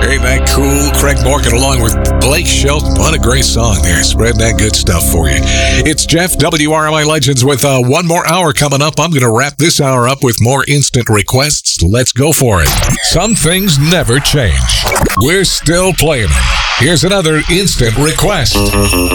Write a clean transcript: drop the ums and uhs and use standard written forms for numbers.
Ain't that cool? Craig Morgan along with Blake Shelton. What a great song there. Spread that good stuff for you. It's Jeff, WRMI Legends, with one more hour coming up. I'm going to wrap this hour up with more instant requests. Let's go for it. Some things never change. We're still playing them. Here's another instant request.